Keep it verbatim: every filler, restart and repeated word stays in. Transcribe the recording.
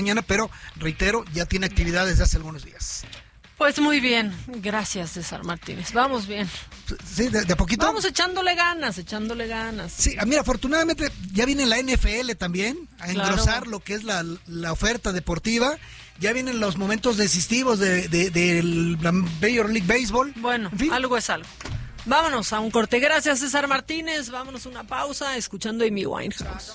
mañana, pero reitero, ya tiene actividad desde hace algunos días. Pues muy bien, gracias César Martínez, vamos bien. Sí, de, de a poquito. Vamos echándole ganas, echándole ganas. Sí, mira, afortunadamente ya viene la N F L también a Claro. engrosar lo que es la, la oferta deportiva. Ya vienen los momentos decisivos de, de, de la Major League Baseball. Bueno, En fin. algo es algo. Vámonos a un corte. Gracias César Martínez, vámonos a una pausa escuchando Amy Winehouse.